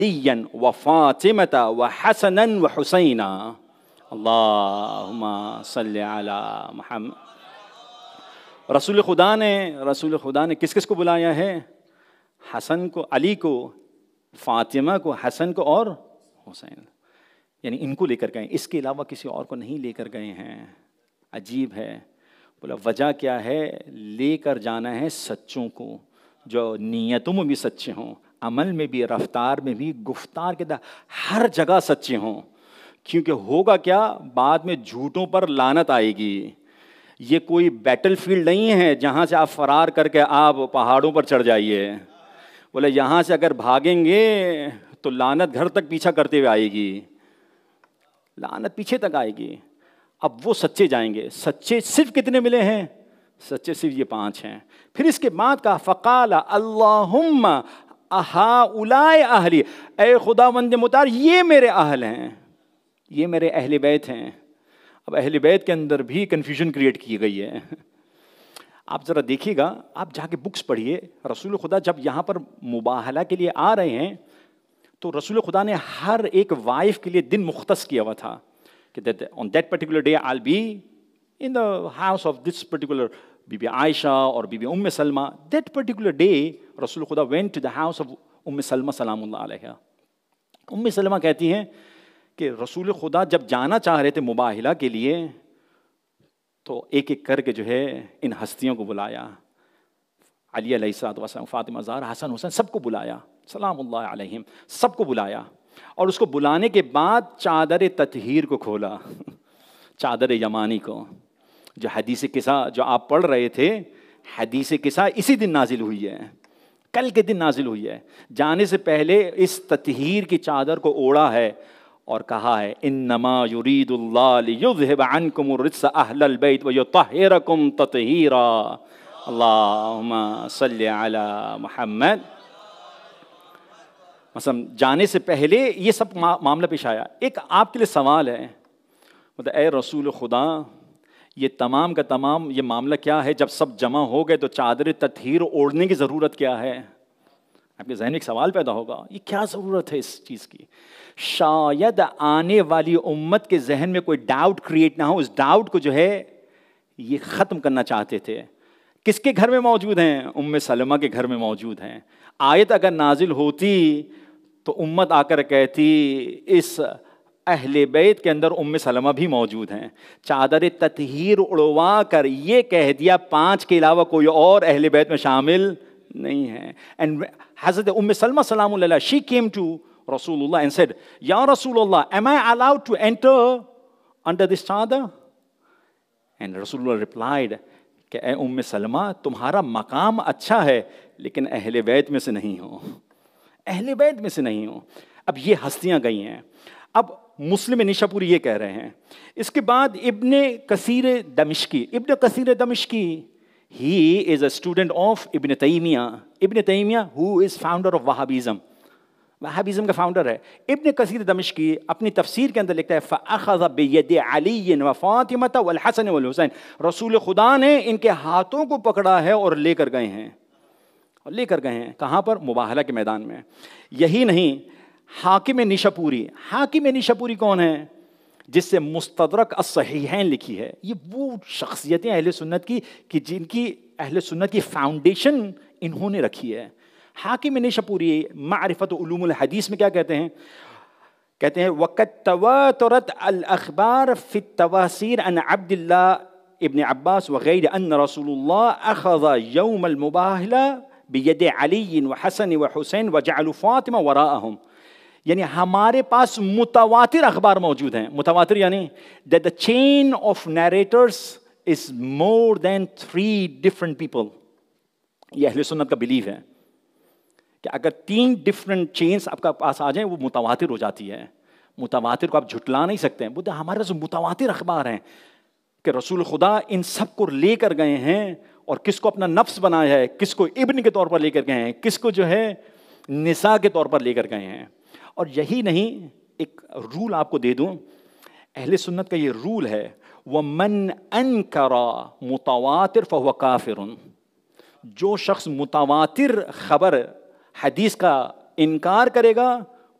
علیًا وفاطمۃ وحسنا وحسینا اللہم صلی علی محمد. رسول خدا نے کس کس کو بلایا ہے؟ حسن کو، علی کو، فاطمہ کو، حسن کو اور حسین، یعنی ان کو لے کر گئے، اس کے علاوہ کسی اور کو نہیں لے کر گئے ہیں. عجیب ہے. بولا وجہ کیا ہے؟ لے کر جانا ہے سچوں کو، جو نیتوں میں بھی سچے ہوں، عمل میں بھی، رفتار میں بھی، گفتار کے ہر جگہ سچے ہوں. کیونکہ ہوگا کیا، بعد میں جھوٹوں پر لعنت آئے گی. یہ کوئی بیٹل فیلڈ نہیں ہے جہاں سے آپ فرار کر کے آپ پہاڑوں پر چڑھ جائیے. بولے یہاں سے اگر بھاگیں گے تو لعنت گھر تک پیچھا کرتے ہوئے آئے گی، لعنت پیچھے تک آئے گی. اب وہ سچے جائیں گے. سچے صرف کتنے ملے ہیں؟ سچے صرف یہ 5 ہیں. پھر اس کے بعد کہا فقال اللہم ہؤلاء اہلی، اے خداوند مطہر یہ میرے اہل ہیں، یہ میرے اہل بیت ہیں. اب اہل بیت کے اندر بھی کنفیوژن کریٹ کی گئی ہے. آپ ذرا دیکھیے گا، آپ جا کے بکس پڑھیے. رسول خدا جب یہاں پر مباہلہ کے لیے آ رہے ہیں تو رسول خدا نے ہر ایک وائف کے لیے دن مختص کیا ہوا تھا کہ on that particular day I'll be in the house of this particular be be عائشہ اور بی بی ام سلمہ. That particular day رسول خدا went to the house of ام سلمہ سلام اللہ علیہا. ام سلمہ کہتی ہیں کہ رسول خدا جب جانا چاہ رہے تھے مباہلہ کے لیے تو ایک ایک کر کے جو ہے ان ہستیوں کو بلایا، علی علیہ الصلوۃ والسلام، فاطمہ زہرا، حسن حسین، سب کو بلایا سلام اللہ علیہم، سب کو بلایا. اور اس کو بلانے کے بعد چادر تطہیر کو کھولا، چادر یمانی کو. جو حدیث قصہ جو آپ پڑھ رہے تھے، حدیث قصہ اسی دن نازل ہوئی ہے، کل کے دن نازل ہوئی ہے. جانے سے پہلے اس تطہیر کی چادر کو اوڑھا ہے اور کہا ہے انما یرید اللہ لیذھب عنکم الرجس اہل البیت ویطہرکم تطہیرا اللہم صلی علی محمد. مثلا جانے سے پہلے یہ سب معاملہ پیش آیا. ایک آپ کے لیے سوال ہے، مطلب اے رسول خدا یہ تمام کا تمام یہ معاملہ کیا ہے؟ جب سب جمع ہو گئے تو چادر تطہیر اوڑھنے کی ضرورت کیا ہے؟ آپ کے ذہن میں ایک سوال پیدا ہوگا، یہ کیا ضرورت ہے اس چیز کی؟ شاید آنے والی امت کے ذہن میں کوئی ڈاؤٹ کریٹ نہ ہو. اس ڈاؤٹ کو جو ہے یہ ختم کرنا چاہتے تھے. کس کے گھر میں موجود ہیں؟ ام سلمہ کے گھر میں موجود ہیں. آیت اگر نازل ہوتی تو امت آ کر کہتی اس اہل بیت کے اندر ام سلمہ بھی موجود ہیں. چادر تطہیر اڑوا کر یہ کہہ دیا 5 کے علاوہ کوئی اور اہل بیت میں شامل نہیں ہے. اینڈ حضرت ام سلمہ سلام اللہ علیہا, she came to Rasulullah and said, Ya Rasulullah, am I allowed to enter under this chadar? And Rasulullah replied کہ اے ام سلمہ تمہارا مقام اچھا ہے لیکن اہل بیت میں سے نہیں ہو, اہل بیت میں سے نہیں ہو. اب یہ ہستیاں گئی ہیں. اب مسلم نیشاپوری یہ کہہ رہے ہیں. اس کے بعد ابن کثیر دمشقی he is a student of ابن تیمیہ who is founder of Wahhabism کا فاؤنڈر ہے. ابن کثیر دمشقی اپنی تفسیر کے اندر لکھتا ہے فَأَخَذَ بِيَدِ عَلِيٍّ وَفَاطِمَةَ وَالْحَسَنِ وَالْحُسَيْنِ, رسول خدا نے ان کے ہاتھوں کو پکڑا ہے اور لے کر گئے ہیں. کہاں پر؟ مباہلہ کے میدان میں. یہی نہیں, حاکم نیشاپوری کون ہے؟ جس سے مستدرک الصحیحین لکھی ہے. یہ وہ شخصیتیں اہل سنت کی کہ جن کی اہل سنت کی فاؤنڈیشن انہوں نے رکھی ہے. حاکم نیشاپوری معرفت علوم الحدیث میں کیا کہتے ہیں؟ کہتے ہیں وَقَدْ تَوَاتَرَتْ الْأَخْبَارُ فِي التَّوَاسِيرِ عَنْ عَبْدِ اللَّهِ ابن عباس وغير أن رسول الله أخذ يوم المباهلة بيد علي وحسن وحسين وجعل فاطمة وراءهم. یعنی ہمارے پاس متواتر اخبار موجود ہیں. متواتر یعنی that the chain of narrators is more than 3 different people. یہ اہل سنت کا بلیف ہے کہ اگر 3 ڈفرنٹ چینز آپ کا پاس آ جائیں وہ متواتر ہو جاتی ہے. متواتر کو آپ جھٹلا نہیں سکتے ہیں. بولتے ہمارے پاس متواتر اخبار ہیں کہ رسول خدا ان سب کو لے کر گئے ہیں اور کس کو اپنا نفس بنایا ہے, کس کو ابن کے طور پر لے کر گئے ہیں, کس کو جو ہے نساء کے طور پر لے کر گئے ہیں. اور یہی نہیں, ایک رول آپ کو دے دوں, اہل سنت کا یہ رول ہے وَمَنْ أَنْكَرَ مُتَوَاتِرْ فَهُوَ كَافِرٌ. جو شخص متواتر خبر حدیث کا انکار کرے گا